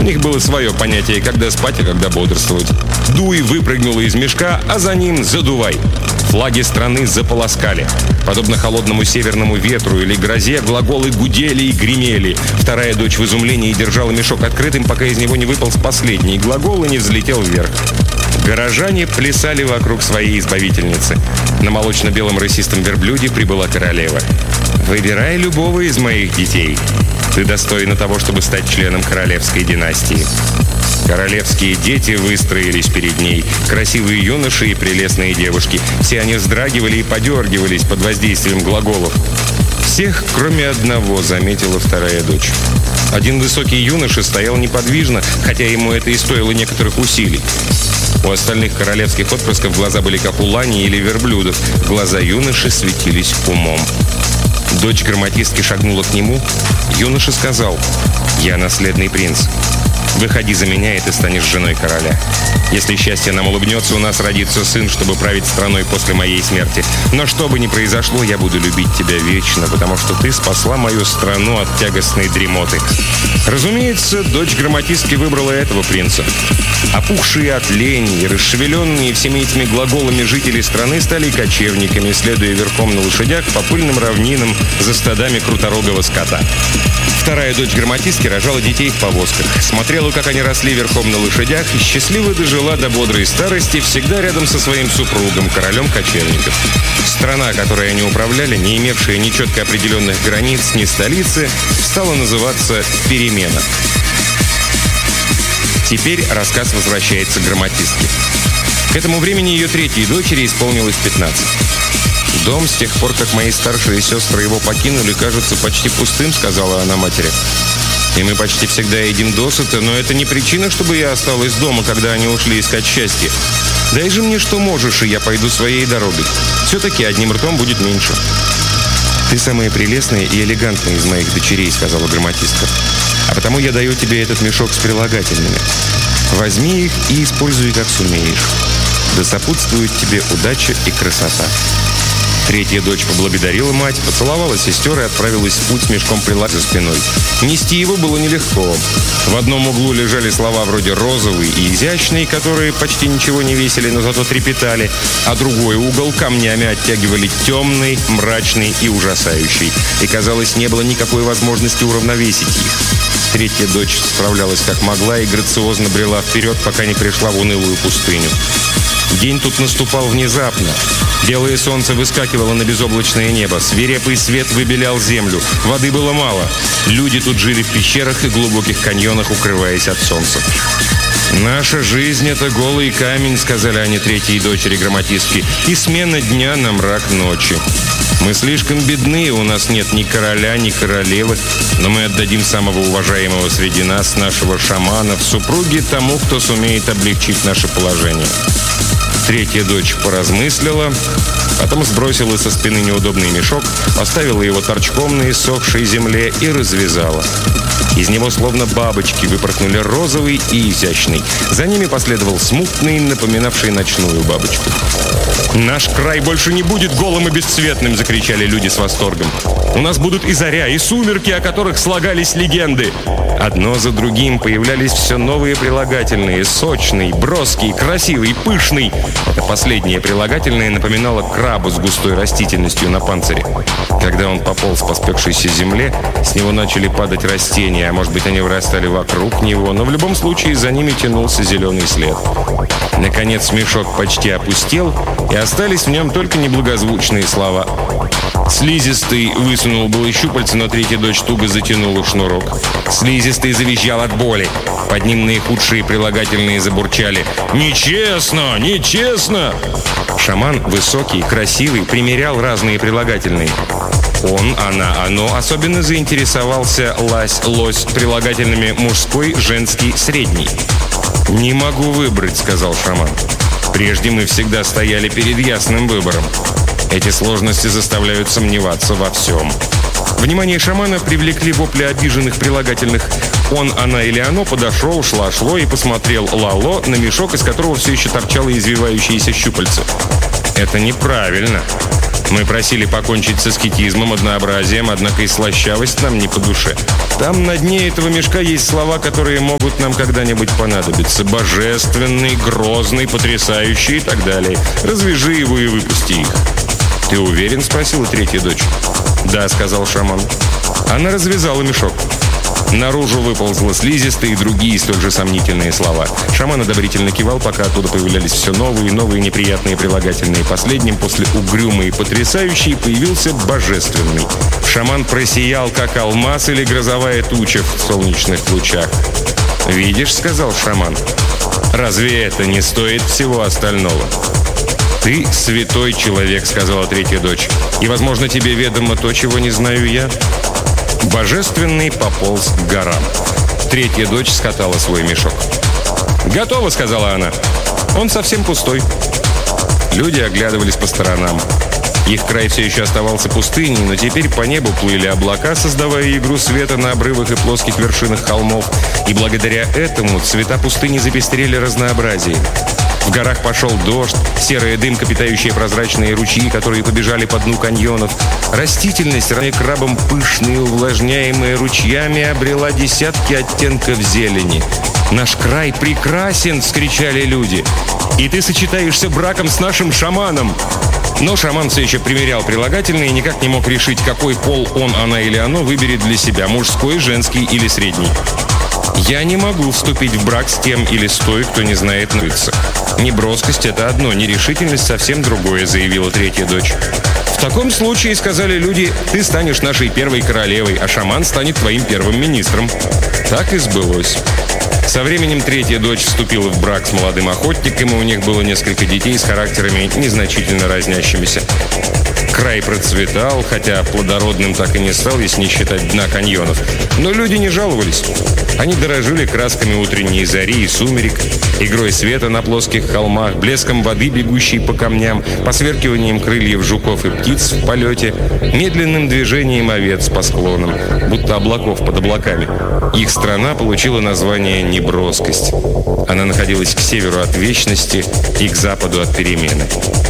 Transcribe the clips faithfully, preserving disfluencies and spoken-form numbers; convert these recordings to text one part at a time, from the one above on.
У них было свое понятие, когда спать, а когда бодрствовать. Дуй выпрыгнула из мешка, а за ним задувай. Флаги страны заполоскали. Подобно холодному северному ветру или грозе, глаголы гудели и гремели. Вторая дочь в изумлении держала мешок открытым, пока из него не выполз последний глагол и не взлетел вверх. Горожане плясали вокруг своей избавительницы. На молочно-белом рысистом верблюде прибыла королева. «Выбирай любого из моих детей. Ты достойна того, чтобы стать членом королевской династии». Королевские дети выстроились перед ней. Красивые юноши и прелестные девушки. Все они вздрагивали и подергивались под воздействием глаголов. Всех, кроме одного, заметила вторая дочь. Один высокий юноша стоял неподвижно, хотя ему это и стоило некоторых усилий. У остальных королевских отпрысков глаза были как у лани или верблюдов. Глаза юноши светились умом. Дочь грамматистки шагнула к нему. Юноша сказал: «Я наследный принц. Выходи за меня, и ты станешь женой короля. Если счастье нам улыбнется, у нас родится сын, чтобы править страной после моей смерти. Но что бы ни произошло, я буду любить тебя вечно, потому что ты спасла мою страну от тягостной дремоты». Разумеется, дочь грамматистки выбрала этого принца. Опухшие от лени и расшевеленные всеми этими глаголами жители страны стали кочевниками, следуя верхом на лошадях по пыльным равнинам за стадами круторогого скота. Вторая дочь грамматистки рожала детей в повозках, смотрела, как они росли верхом на лошадях, и счастливо дожила до бодрой старости, всегда рядом со своим супругом, королем кочевников. Страна, которой они управляли, не имевшая ни четко определенных границ, ни столицы, стала называться «Перемена». Теперь рассказ возвращается к грамматистке. К этому времени ее третьей дочери исполнилось пятнадцать. «Дом, с тех пор, как мои старшие сестры его покинули, кажется почти пустым», — сказала она матери. «И мы почти всегда едим досыта, но это не причина, чтобы я осталась дома, когда они ушли искать счастье. Дай же мне что можешь, и я пойду своей дорогой. Все-таки одним ртом будет меньше». «Ты самая прелестная и элегантная из моих дочерей», — сказала грамматистка. «А потому я даю тебе этот мешок с прилагательными. Возьми их и используй, как сумеешь. Да сопутствует тебе удача и красота». Третья дочь поблагодарила мать, поцеловала сестер и отправилась в путь с мешком прилагательных за спиной. Нести его было нелегко. В одном углу лежали слова вроде «розовый» и «изящный», которые почти ничего не весили, но зато трепетали, а другой угол камнями оттягивали «темный», «мрачный» и «ужасающий». И, казалось, не было никакой возможности уравновесить их. Третья дочь справлялась как могла и грациозно брела вперед, пока не пришла в унылую пустыню. День тут наступал внезапно. Белое солнце выскакивало на безоблачное небо. Свирепый свет выбелял землю. Воды было мало. Люди тут жили в пещерах и глубоких каньонах, укрываясь от солнца. «Наша жизнь — это голый камень», — сказали они третьей дочери грамматистки, «и смена дня на мрак ночи. Мы слишком бедны, у нас нет ни короля, ни королевы, но мы отдадим самого уважаемого среди нас, нашего шамана, в супруги тому, кто сумеет облегчить наше положение». Третья дочь поразмыслила, потом сбросила со спины неудобный мешок, поставила его торчком на иссохшей земле и развязала. Из него словно бабочки выпорхнули розовый и изящный. За ними последовал смутный, напоминавший ночную бабочку. «Наш край больше не будет голым и бесцветным!» — закричали люди с восторгом. «У нас будут и заря, и сумерки, о которых слагались легенды!» Одно за другим появлялись все новые прилагательные: сочный, броский, красивый, пышный. Это последнее прилагательное напоминало краба с густой растительностью на панцире. Когда он пополз по спекшейся земле, с него начали падать растения, а может быть, они вырастали вокруг него, но в любом случае за ними тянулся зеленый след. Наконец мешок почти опустел, и остались в нем только неблагозвучные слова. Слизистый высунул было щупальце, но третья дочь туго затянула шнурок. Слизистый завизжал от боли. Под ним наихудшие прилагательные забурчали: «Нечестно! Нечестно!» Шаман, высокий, красивый, примерял разные прилагательные. Он, она, оно особенно заинтересовался лась, лось прилагательными мужской, женский, средний. «Не могу выбрать», — сказал шаман. «Прежде мы всегда стояли перед ясным выбором. Эти сложности заставляют сомневаться во всем». Внимание шамана привлекли вопли обиженных прилагательных. Он, она или оно подошел, шла-шло и посмотрел лало на мешок, из которого все еще торчало извивающееся щупальце. «Это неправильно. Мы просили покончить с аскетизмом, однообразием, однако и слащавость нам не по душе. Там на дне этого мешка есть слова, которые могут нам когда-нибудь понадобиться. Божественный, грозный, потрясающий и так далее. Развяжи его и выпусти их. «Ты уверен?» – спросила третья дочь. «Да», – сказал шаман. Она развязала мешок. Наружу выползла слизистые и другие столь же сомнительные слова. Шаман одобрительно кивал, пока оттуда появлялись все новые и новые неприятные прилагательные. Последним, после угрюмый и потрясающий, появился божественный. Шаман просиял, как алмаз или грозовая туча в солнечных лучах. «Видишь», — сказал шаман, — «разве это не стоит всего остального?» «Ты святой человек», — сказала третья дочь, — «и, возможно, тебе ведомо то, чего не знаю я». Божественный пополз к горам. Третья дочь скатала свой мешок. «Готово», — сказала она. «Он совсем пустой». Люди оглядывались по сторонам. Их край все еще оставался пустыней, но теперь по небу плыли облака, создавая игру света на обрывах и плоских вершинах холмов. И благодаря этому цвета пустыни запестрели разнообразием. В горах пошел дождь, серая дымка, питающая прозрачные ручьи, которые побежали по дну каньонов. Растительность, равная крабам пышные, увлажняемые ручьями, обрела десятки оттенков зелени. «Наш край прекрасен!» — вскричали люди. «И ты сочетаешься браком с нашим шаманом!» Но шаман все еще примерял прилагательные и никак не мог решить, какой пол он, она или оно выберет для себя, мужской, женский или средний. «Я не могу вступить в брак с тем или с той, кто не знает нравиться. Неброскость — это одно, нерешительность — совсем другое», — заявила третья дочь. «В таком случае, — сказали люди, — ты станешь нашей первой королевой, а шаман станет твоим первым министром». Так и сбылось. Со временем третья дочь вступила в брак с молодым охотником, и у них было несколько детей с характерами незначительно разнящимися. Край процветал, хотя плодородным так и не стал, если не считать дна каньонов. Но люди не жаловались. Они дорожили красками утренней зари и сумерек, игрой света на плоских холмах, блеском воды, бегущей по камням, посверкиванием крыльев жуков и птиц в полете, медленным движением овец по склонам, будто облаков под облаками. Их страна получила название «Неброскость». Она находилась к северу от вечности и к западу от перемены.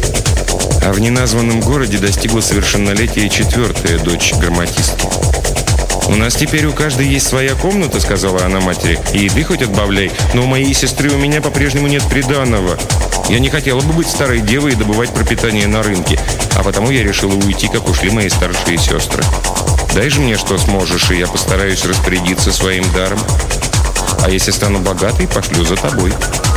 А в неназванном городе достигла совершеннолетия четвертая дочь грамматистки. «У нас теперь у каждой есть своя комната», — сказала она матери, — «и еды хоть отбавляй, но у моей сестры у меня по-прежнему нет приданого. Я не хотела бы быть старой девой и добывать пропитание на рынке, а потому я решила уйти, как ушли мои старшие сестры. Дай же мне, что сможешь, и я постараюсь распорядиться своим даром. А если стану богатой, пошлю за тобой».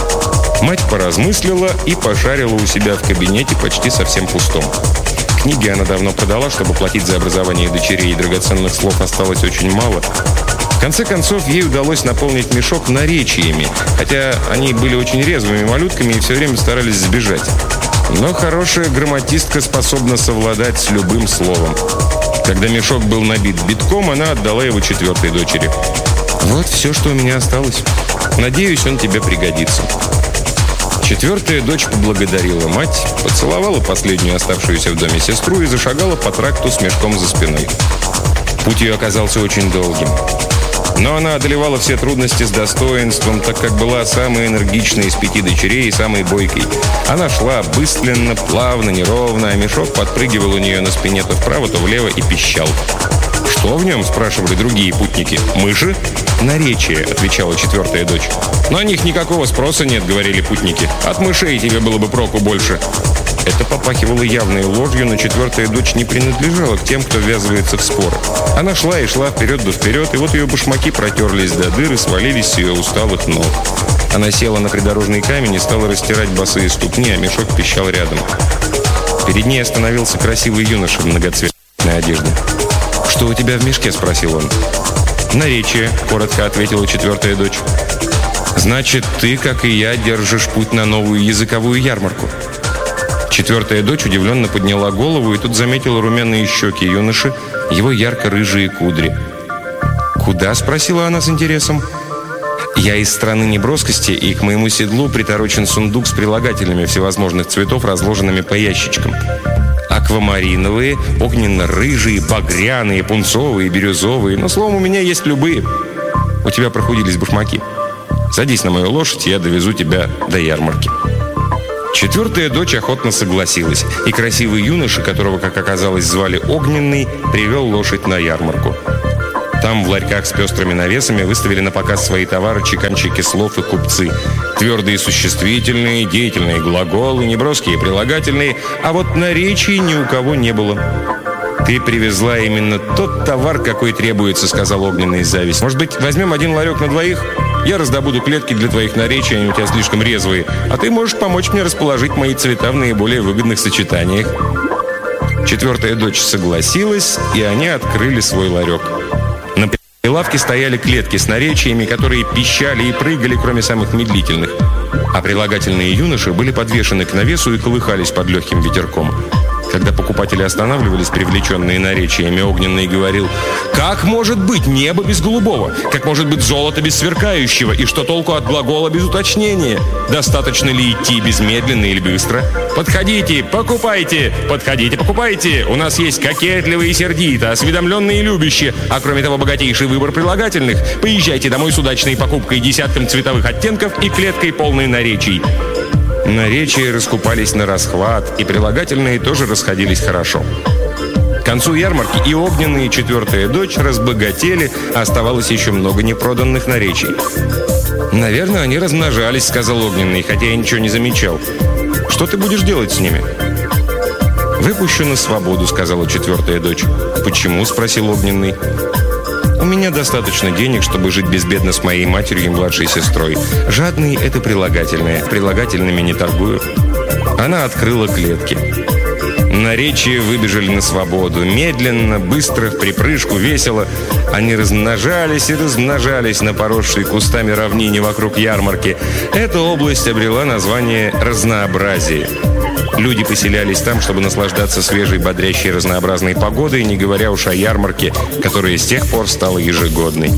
Мать поразмыслила и пошарила у себя в кабинете почти совсем пустом. Книги она давно продала, чтобы платить за образование дочерей, и драгоценных слов осталось очень мало. В конце концов, ей удалось наполнить мешок наречиями, хотя они были очень резвыми малютками и все время старались сбежать. Но хорошая грамматистка способна совладать с любым словом. Когда мешок был набит битком, она отдала его четвертой дочери. «Вот все, что у меня осталось. Надеюсь, он тебе пригодится». Четвертая дочь поблагодарила мать, поцеловала последнюю оставшуюся в доме сестру и зашагала по тракту с мешком за спиной. Путь ее оказался очень долгим. Но она одолевала все трудности с достоинством, так как была самой энергичной из пяти дочерей и самой бойкой. Она шла быстренно, плавно, неровно, а мешок подпрыгивал у нее на спине то вправо, то влево и пищал. «Что в нем?» – спрашивали другие путники. «Мыши?» «Наречие», – отвечала четвертая дочь. «На них никакого спроса нет», – говорили путники. «От мышей тебе было бы проку больше». Это попахивало явной ложью, но четвертая дочь не принадлежала к тем, кто ввязывается в споры. Она шла и шла вперед да вперед, и вот ее башмаки протерлись до дыр и свалились с ее усталых ног. Она села на придорожный камень и стала растирать босые ступни, а мешок пищал рядом. Перед ней остановился красивый юноша в многоцветной одежде. «Что у тебя в мешке?» – спросил он. «Наречие», – коротко ответила четвертая дочь. «Значит, ты, как и я, держишь путь на новую языковую ярмарку». Четвертая дочь удивленно подняла голову и тут заметила румяные щеки юноши, его ярко-рыжие кудри. «Куда?» – спросила она с интересом. «Я из страны неброскости, и к моему седлу приторочен сундук с прилагательными всевозможных цветов, разложенными по ящичкам. Аквамариновые, огненно-рыжие, багряные, пунцовые, бирюзовые. Но, словом, у меня есть любые. У тебя прохудились башмаки. Садись на мою лошадь, и я довезу тебя до ярмарки». Четвертая дочь охотно согласилась, и красивый юноша, которого, как оказалось, звали Огненный, привел лошадь на ярмарку. Там в ларьках с пестрыми навесами выставили на показ свои товары чеканщики слов и купцы. Твердые существительные, деятельные глаголы, неброские прилагательные, а вот наречий ни у кого не было. «Ты привезла именно тот товар, какой требуется», — сказал Огненный зависть. «Может быть, возьмем один ларек на двоих? Я раздобуду клетки для твоих наречий, они у тебя слишком резвые, а ты можешь помочь мне расположить мои цвета в наиболее выгодных сочетаниях». Четвертая дочь согласилась, и они открыли свой ларек. На прилавке стояли клетки с наречиями, которые пищали и прыгали, кроме самых медлительных. А прилагательные юноши были подвешены к навесу и колыхались под легким ветерком. Когда покупатели останавливались, привлеченные наречиями, Огненный говорил: «Как может быть небо без голубого? Как может быть золото без сверкающего? И что толку от глагола без уточнения? Достаточно ли идти безмедленно или быстро? Подходите, покупайте! Подходите, покупайте! У нас есть кокетливые и сердито, осведомленные и любящие, а кроме того богатейший выбор прилагательных. Поезжайте домой с удачной покупкой десятком цветовых оттенков и клеткой полной наречий». Наречия раскупались на расхват, и прилагательные тоже расходились хорошо. К концу ярмарки и Огненный, и четвертая дочь разбогатели, а оставалось еще много непроданных наречий. «Наверное, они размножались», — сказал Огненный, хотя я ничего не замечал. «Что ты будешь делать с ними?» «Выпущу на свободу», — сказала четвертая дочь. «Почему?» — спросил Огненный. «У меня достаточно денег, чтобы жить безбедно с моей матерью и младшей сестрой. Жадный — это прилагательное. Прилагательными не торгую». Она открыла клетки. Наречия выбежали на свободу. Медленно, быстро, в припрыжку, весело. Они размножались и размножались на поросшей кустами равнине вокруг ярмарки. Эта область обрела название «Разнообразие». Люди поселялись там, чтобы наслаждаться свежей, бодрящей, разнообразной погодой, не говоря уж о ярмарке, которая с тех пор стала ежегодной.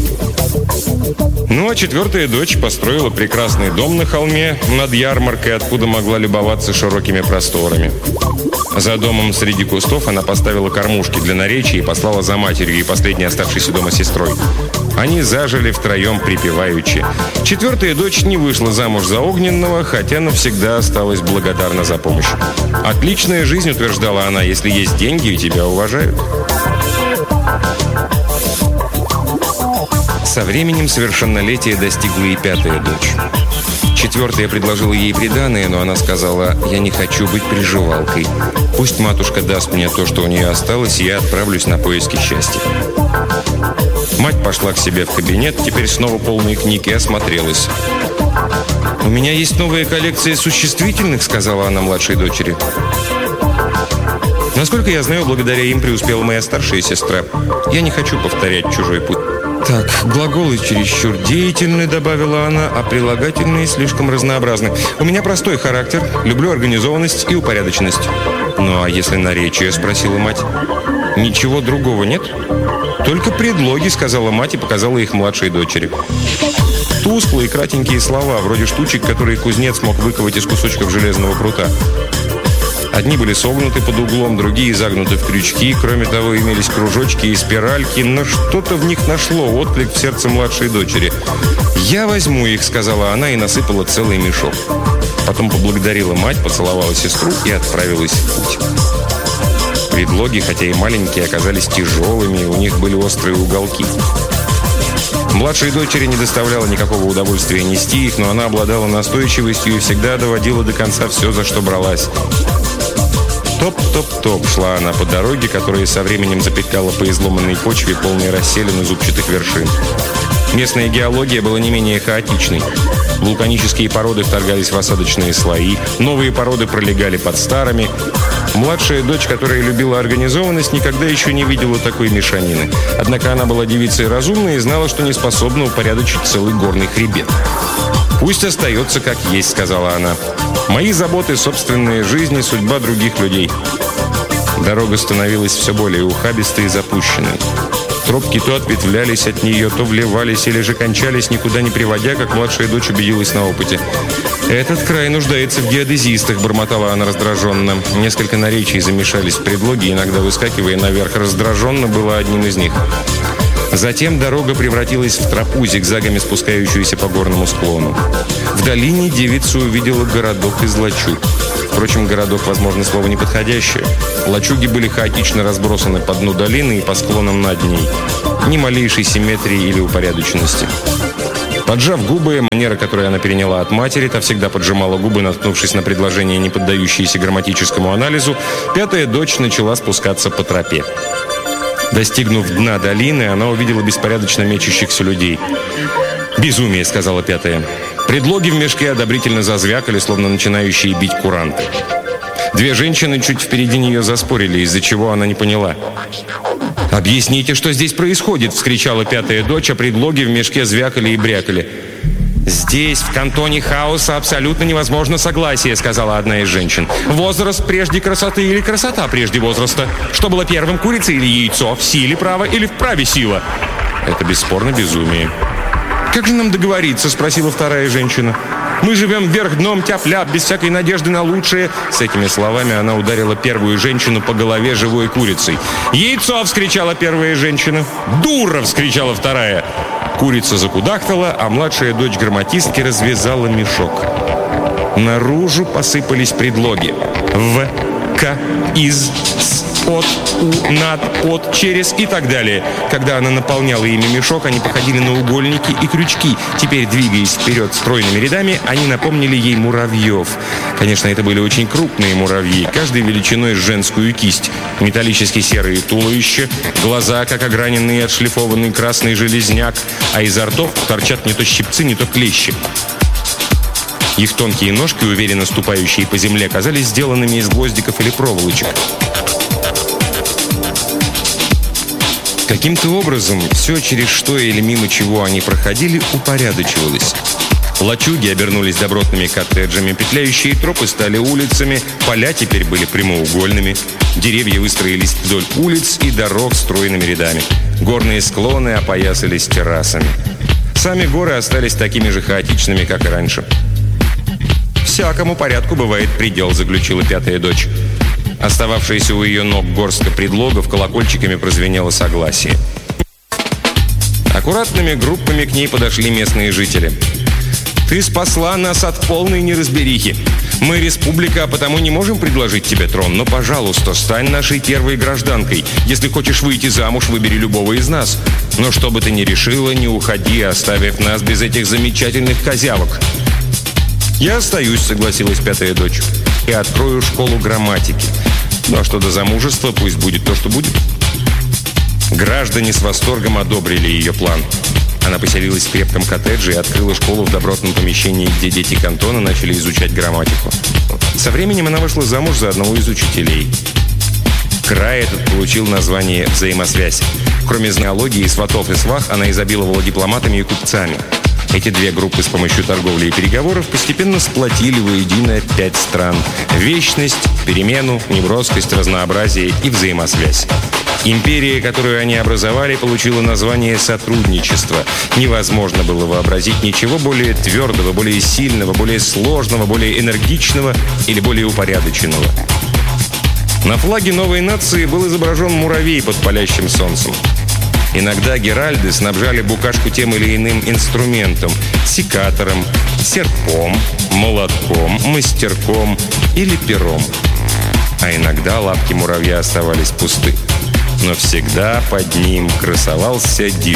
Ну, а четвертая дочь построила прекрасный дом на холме над ярмаркой, откуда могла любоваться широкими просторами. За домом среди кустов она поставила кормушки для наречий и послала за матерью и последней оставшейся дома сестрой. Они зажили втроем припеваючи. Четвертая дочь не вышла замуж за Огненного, хотя навсегда осталась благодарна за помощь. «Отличная жизнь», — утверждала она, — «если есть деньги, и тебя уважают». Со временем совершеннолетия достигла и пятая дочь. Четвертая предложила ей приданое, но она сказала: «Я не хочу быть приживалкой. Пусть матушка даст мне то, что у нее осталось, и я отправлюсь на поиски счастья». Мать пошла к себе в кабинет, теперь снова полные книг, и осмотрелась. «У меня есть новая коллекция существительных», — сказала она младшей дочери. «Насколько я знаю, благодаря им преуспела моя старшая сестра. Я не хочу повторять чужой путь». «Так, глаголы чересчур деятельны», — добавила она, «а прилагательные слишком разнообразны. У меня простой характер, люблю организованность и упорядоченность». «Ну, а если наречие?» — спросила мать. «Ничего другого нет?» «Только предлоги», — сказала мать и показала их младшей дочери. Тусклые кратенькие слова, вроде штучек, которые кузнец мог выковать из кусочков железного прута. Одни были согнуты под углом, другие загнуты в крючки. Кроме того, имелись кружочки и спиральки, но что-то в них нашло отклик в сердце младшей дочери. «Я возьму их», — сказала она и насыпала целый мешок. Потом поблагодарила мать, поцеловала сестру и отправилась в путь. Предлоги, хотя и маленькие, оказались тяжелыми, у них были острые уголки. Младшей дочери не доставляло никакого удовольствия нести их, но она обладала настойчивостью и всегда доводила до конца все, за что бралась. Топ-топ-топ шла она по дороге, которая со временем запетляла по изломанной почве, полной расселин и зубчатых вершин. Местная геология была не менее хаотичной. Вулканические породы вторгались в осадочные слои, новые породы пролегали под старыми. Младшая дочь, которая любила организованность, никогда еще не видела такой мешанины. Однако она была девицей разумной и знала, что не способна упорядочить целый горный хребет. «Пусть остается как есть», — сказала она. «Мои заботы, собственная жизнь и судьба других людей». Дорога становилась все более ухабистой и запущенной. Тропки то ответвлялись от нее, то вливались или же кончались, никуда не приводя, как младшая дочь убедилась на опыте. «Этот край нуждается в геодезистах», — бормотала она раздраженно. Несколько наречий замешались в предлоге, иногда выскакивая наверх. «Раздраженно» было одним из них. Затем дорога превратилась в тропу, зигзагами спускающуюся по горному склону. В долине девица увидела городок из лачуг. Впрочем, городок, возможно, слово неподходящее. Лачуги были хаотично разбросаны по дну долины и по склонам над ней. ни малейшей симметрии или упорядоченности. Поджав губы, манера, которую она переняла от матери, та всегда поджимала губы, наткнувшись на предложение, не поддающееся грамматическому анализу, пятая дочь начала спускаться по тропе. Достигнув дна долины, она увидела беспорядочно мечущихся людей. «Безумие», — сказала пятая. Предлоги в мешке одобрительно зазвякали, словно начинающие бить куранты. Две женщины чуть впереди нее заспорили, из-за чего она не поняла. «Объясните, что здесь происходит!» — вскричала пятая дочь, а предлоги в мешке звякали и брякали. «Здесь, в кантоне хаоса, абсолютно невозможно согласие», — сказала одна из женщин. «Возраст прежде красоты или красота прежде возраста? Что было первым, курица или яйцо? В силе право или в праве сила?» «Это бесспорно безумие». «Как же нам договориться?» — спросила вторая женщина. «Мы живем вверх дном, тяп-ляп, без всякой надежды на лучшее». С этими словами она ударила первую женщину по голове живой курицей. «Яйцо!» — вскричала первая женщина. «Дура!» — вскричала вторая. Курица закудахтала, а младшая дочь грамматистки развязала мешок. Наружу посыпались предлоги. «В», «к», «из», «с», «от», «у», «над», «от», «через» и так далее. Когда она наполняла ими мешок, они походили на угольники и крючки. Теперь, двигаясь вперед стройными рядами, они напомнили ей муравьев. Конечно, это были очень крупные муравьи, каждой величиной с женскую кисть. Металлически серые туловища, глаза, как ограненный отшлифованный красный железняк, а изо ртов торчат не то щипцы, не то клещи. Их тонкие ножки, уверенно ступающие по земле, казались сделанными из гвоздиков или проволочек. Каким-то образом все, через что или мимо чего они проходили, упорядочивалось. Лачуги обернулись добротными коттеджами, петляющие тропы стали улицами, поля теперь были прямоугольными, деревья выстроились вдоль улиц и дорог стройными рядами. Горные склоны опоясались террасами. Сами горы остались такими же хаотичными, как и раньше. «Всякому порядку бывает предел», — заключила пятая дочь. Остававшаяся у ее ног горстка предлогов колокольчиками прозвенело согласие. Аккуратными группами к ней подошли местные жители. «Ты спасла нас от полной неразберихи. Мы республика, а потому не можем предложить тебе трон, но, пожалуйста, стань нашей первой гражданкой. Если хочешь выйти замуж, выбери любого из нас. Но что бы ты ни решила, не уходи, оставив нас без этих замечательных козявок». «Я остаюсь», — согласилась пятая дочь, — «и открою школу грамматики. Ну а что до замужества, пусть будет то, что будет». Граждане с восторгом одобрили ее план. Она поселилась в крепком коттедже и открыла школу в добротном помещении, где дети кантона начали изучать грамматику. Со временем она вышла замуж за одного из учителей. Край этот получил название «Взаимосвязь». Кроме зоологии, сватов и свах, она изобиловала дипломатами и купцами. Эти две группы с помощью торговли и переговоров постепенно сплотили воедино пять стран. Вечность, перемену, неброскость, разнообразие и взаимосвязь. Империя, которую они образовали, получила название «Сотрудничество». Невозможно было вообразить ничего более твердого, более сильного, более сложного, более энергичного или более упорядоченного. На флаге новой нации был изображен муравей под палящим солнцем. Иногда геральды снабжали букашку тем или иным инструментом – секатором, серпом, молотком, мастерком или пером. А иногда лапки муравья оставались пусты. Но всегда под ним красовался девиз.